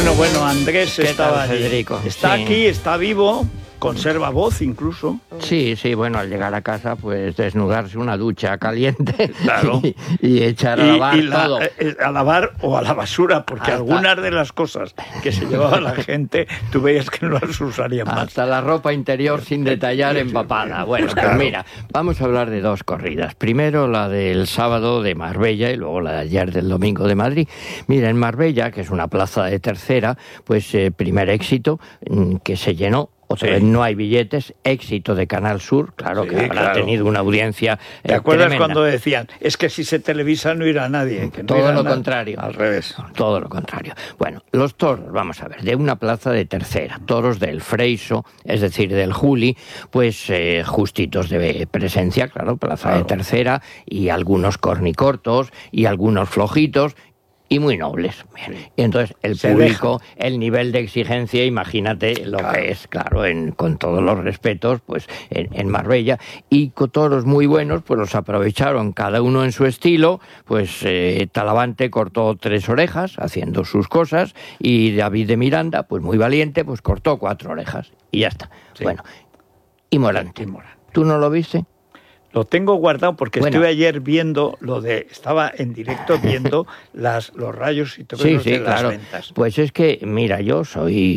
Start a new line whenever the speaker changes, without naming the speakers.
Bueno, Andrés
¿Qué
estaba
tal,
allí.
Federico?
Está
Sí.
aquí, está vivo, conserva voz incluso.
Sí, bueno, al llegar a casa, pues desnudarse una ducha caliente
Claro.
y echar a lavar todo.
A lavar o a la basura, porque
Hasta-
algunas de las cosas que se llevaba la gente, tú veías que no las usarían más.
Hasta la ropa interior sin detallar empapada. Bueno,
Pues claro.
mira, vamos a hablar de dos corridas. Primero la del sábado de Marbella y luego la de ayer del domingo de Madrid. Mira, en Marbella, que es una plaza de tercera, pues primer éxito que se llenó. Otra vez no hay billetes, éxito de Canal Sur, claro,
Sí,
que habrá tenido una audiencia
¿Te acuerdas
tremenda.
cuando decían, es que si se televisa no irá nadie? Que no
Todo
irá
lo
nadie?
contrario.
Al revés.
Todo lo contrario. Bueno, los toros, vamos a ver, de una plaza de tercera, toros del Freiso, es decir, del Juli, pues justitos de presencia, claro, plaza de tercera, y algunos cornicortos, y algunos flojitos, y muy nobles. Bien. Y entonces el
Se
público, el nivel de exigencia, imagínate lo que es, claro, con todos los respetos, pues en Marbella, y con toros muy buenos, pues los aprovecharon cada uno en su estilo. Pues Talavante cortó 3 orejas haciendo sus cosas, y David de Miranda, pues muy valiente, pues cortó 4 orejas y ya está.
Sí.
Bueno, y Morante.
Y Morante.
¿Tú no lo viste?
Lo tengo guardado porque
Bueno.
estuve ayer viendo estaba en directo viendo los rayos y todo
Sí,
de las
claro.
ventas.
Pues es que, mira, yo soy